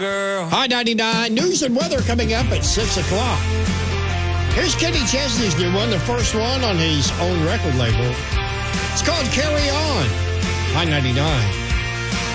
girl. High 99, news and weather coming up at 6 o'clock. Here's Kenny Chesney's new one, the first one on his own record label. It's called Carry On. High 99.